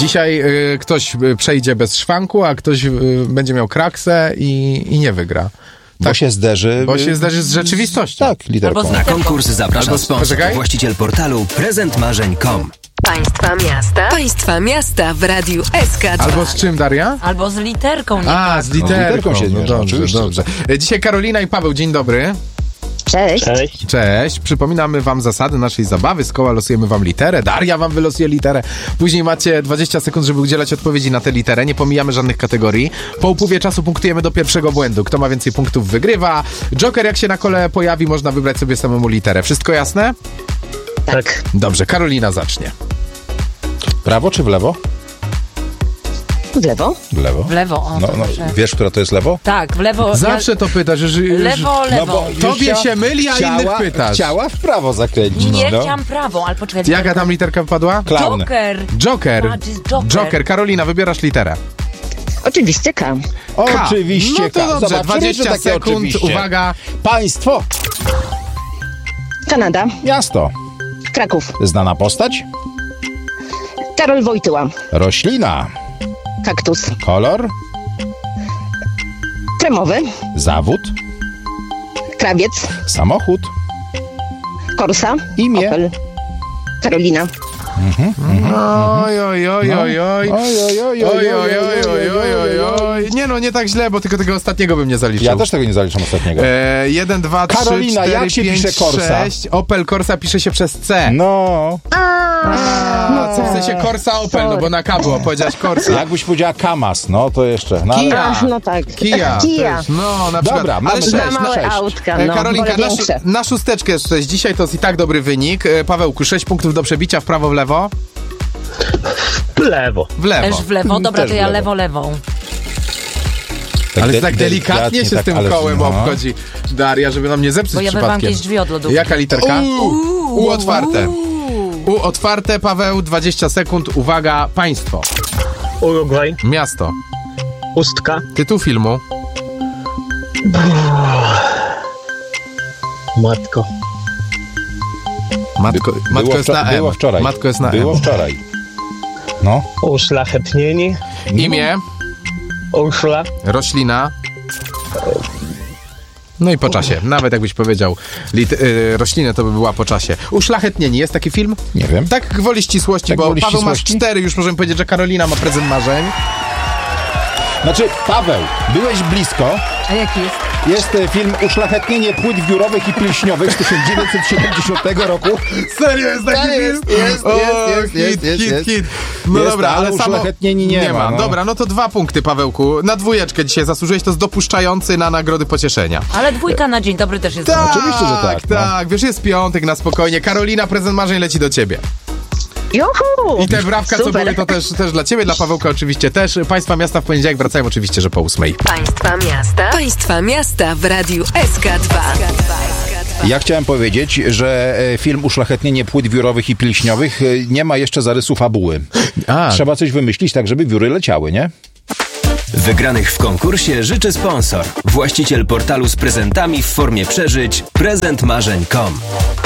Dzisiaj ktoś przejdzie bez szwanku, a ktoś będzie miał kraksę i nie wygra. Bo się zderzy z rzeczywistością. Tak, literką. Na konkurs zaprasza sponsor, właściciel portalu prezentmarzeń.com. Państwa miasta w Radiu SK2. Albo z czym, Daria? Albo z literką. Z literką się zmierza, dobrze. Dzisiaj Karolina i Paweł, dzień dobry. Cześć. Przypominamy wam zasady naszej zabawy. Z koła losujemy wam literę. Daria wam wylosuje literę. Później macie 20 sekund, żeby udzielać odpowiedzi na tę literę. Nie pomijamy żadnych kategorii. Po upływie czasu punktujemy do pierwszego błędu. Kto ma więcej punktów, wygrywa. Joker, jak się na kole pojawi, można wybrać sobie samemu literę. Wszystko jasne? Tak. Dobrze, Karolina zacznie. W prawo czy w lewo? W lewo? W lewo. W lewo, o, No, wiesz, która to jest lewo? Tak, w lewo. Zawsze to pytasz, że Lewo. tobie się myli, a innych pytasz. Chciała w prawo zakręcić. Nie, chciałam prawą, ale poczekaj. Jaka tam literka wypadła? Klaun. Joker. Joker. Karolina, wybierasz literę. Oczywiście K. Oczywiście No to dobrze, Zobaczymy, 20 takie sekund, oczywiście. uwaga. Państwo. Kanada. Miasto. Kraków. Znana postać. Karol Wojtyła. Roślina. Kaktus. Kolor. Kremowy. Zawód. Krawiec. Samochód. Korsa. Imię. Opel. Karolina. Oj. Nie no, nie tak źle, bo tylko tego ostatniego bym nie zaliczył. Ja też tego nie zaliczam ostatniego. 1, 2, 3, Karolina, 4, jak się 5, pisze Corsa? 6. Opel Corsa pisze się przez C. No. Co w sensie Corsa Opel, no bo na K było, powiedziałaś Corsa. Jakbyś powiedziała Kamaz, no to jeszcze. No, Kia. No tak. Kia. Kia. No, na przykład. Dobra, mamy ale sześć, sześć, na Małe 6. autka, Karolinka, wolę większe. na szósteczkę jest 6. Dzisiaj to jest i tak dobry wynik. Pawełku, 6 punktów do przebicia, w prawo, w lewo? W lewo. W lewo. Też w lewo, dobra, Też to ja w lewo. lewą. Ale tak delikatnie się z tym kołem obchodzi Daria, żeby nam nie zepsuć Bo ja wyrwałam przypadkiem. jakieś drzwi od lodówki. Jaka literka? U otwarte. U otwarte, Paweł, 20 sekund. Uwaga, państwo. Urugwaj. Miasto. Ustka. Tytuł filmu. Matko. Matko jest na M. Było wczoraj. Matko jest na Było M. wczoraj. No. Uszlachetnieni. Imię. Urszula. Roślina. No i po czasie. Nawet jakbyś powiedział roślinę, to by była po czasie. Uszlachetnieni. Jest taki film? Nie wiem. Tak gwoli ścisłości, Tak bo gwoli Paweł masz ścisłości? 4, już możemy powiedzieć, że Karolina ma prezent marzeń. Znaczy, Paweł, byłeś blisko. A jaki jest? Jest film Uszlachetnienie płyt wiórowych i pilśniowych z 1970 roku. Serio jest taki film? Hit. No Jest, dobra, ale ale uszlachetnieni nie ma, no. Dobra, no to 2 punkty, Pawełku. Na 2 dzisiaj zasłużyłeś, to jest dopuszczający na nagrody pocieszenia. Ale 2 na dzień dobry też jest. Tak, oczywiście, że tak, no. Tak, wiesz, jest piątek, na spokojnie. Karolina, prezent marzeń leci do ciebie. Juhu! I te wrawka, co Super. były, to też dla ciebie, dla Pawełka oczywiście też. Państwa miasta w poniedziałek wracają oczywiście, że po 8. Państwa miasta w Radiu SK2. Ja chciałem powiedzieć, że film Uszlachetnienie płyt wiórowych i pilśniowych nie ma jeszcze zarysu fabuły. Trzeba coś wymyślić tak, żeby wióry leciały, nie? Wygranych w konkursie życzy sponsor. Właściciel portalu z prezentami w formie przeżyć prezentmarzeń.com.